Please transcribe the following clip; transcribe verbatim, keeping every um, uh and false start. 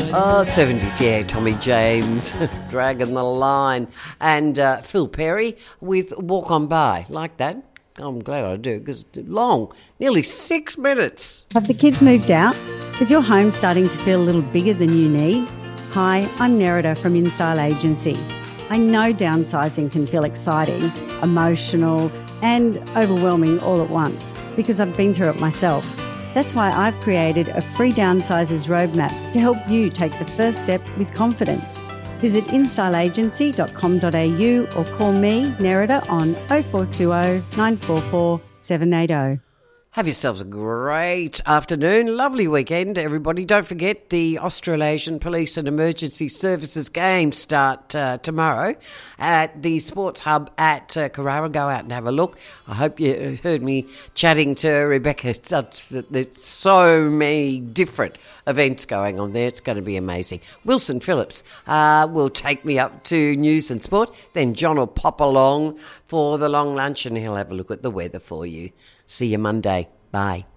Oh, seventies, yeah, Tommy James, dragging the line. And uh, Phil Perry with Walk On By. Like that? I'm glad I do, because it's long, nearly six minutes. Have the kids moved out? Is your home starting to feel a little bigger than you need? Hi, I'm Nerida from InStyle Agency. I know downsizing can feel exciting, emotional, and overwhelming all at once, because I've been through it myself. That's why I've created a free downsizers roadmap to help you take the first step with confidence. Visit in style agency dot com dot a u or call me, Nerida, on oh four two oh, nine four four, seven eight oh. Have yourselves a great afternoon, lovely weekend, everybody. Don't forget the Australasian Police and Emergency Services Games start uh, tomorrow at the Sports Hub at uh, Carrara. Go out and have a look. I hope you heard me chatting to Rebecca. There's so many different events going on there. It's going to be amazing. Wilson Phillips uh, will take me up to news and sport. Then John will pop along for the long lunch and he'll have a look at the weather for you. See you Monday. Bye.